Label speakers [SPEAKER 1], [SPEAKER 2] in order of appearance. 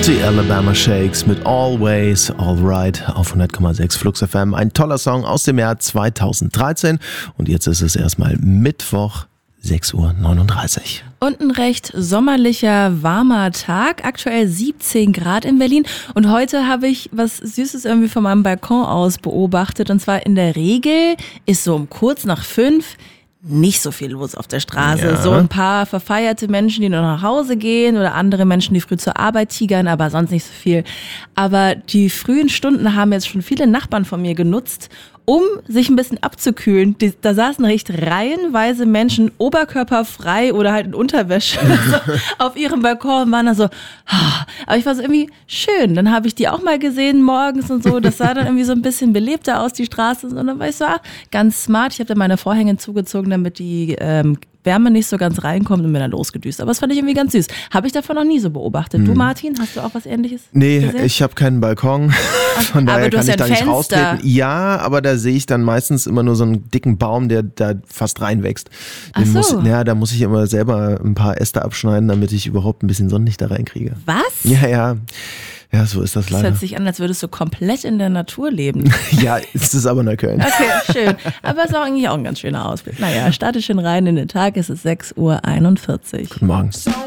[SPEAKER 1] Die Alabama Shakes mit Always Alright auf 100,6 Flux FM. Ein toller Song aus dem Jahr 2013. Und jetzt ist es erstmal Mittwoch, 6:39 Uhr.
[SPEAKER 2] Und ein recht sommerlicher, warmer Tag. Aktuell 17 Grad in Berlin. Und heute habe ich was Süßes irgendwie von meinem Balkon aus beobachtet. Und zwar in der Regel ist so um kurz nach 5 nicht so viel los auf der Straße.
[SPEAKER 1] Ja.
[SPEAKER 2] So ein paar verfeierte Menschen, die nur nach Hause gehen oder andere Menschen, die früh zur Arbeit tigern, aber sonst nicht so viel. Aber die frühen Stunden haben jetzt schon viele Nachbarn von mir genutzt, um sich ein bisschen abzukühlen. Da saßen recht reihenweise Menschen, oberkörperfrei oder halt in Unterwäsche auf ihrem Balkon und waren da so, aber ich war so irgendwie schön. Dann habe ich die auch mal gesehen morgens und so. Das sah dann irgendwie so ein bisschen belebter aus, die Straße. Und dann war ich so, ganz smart. Ich habe dann meine Vorhänge zugezogen, damit die Wärme nicht so ganz reinkommt und bin dann losgedüst. Aber das fand ich irgendwie ganz süß. Habe ich davon noch nie so beobachtet. Du, Martin, hast du auch was Ähnliches gesehen?
[SPEAKER 1] Ich habe keinen Balkon, von daher kann ich da nicht raustreten. Ja, aber da sehe ich dann meistens immer nur so einen dicken Baum, der da fast reinwächst. Da muss ich immer selber ein paar Äste abschneiden, damit ich überhaupt ein bisschen Sonnenlicht da reinkriege.
[SPEAKER 2] Was?
[SPEAKER 1] Ja, so ist das leider.
[SPEAKER 2] Das hört sich an, als würdest du komplett in der Natur leben.
[SPEAKER 1] Ja, es ist aber Neukölln.
[SPEAKER 2] Okay, schön. Aber es ist auch eigentlich auch ein ganz schöner Ausblick. Naja, starte schön rein in den Tag. Es ist 6:41 Uhr.
[SPEAKER 1] Guten Morgen.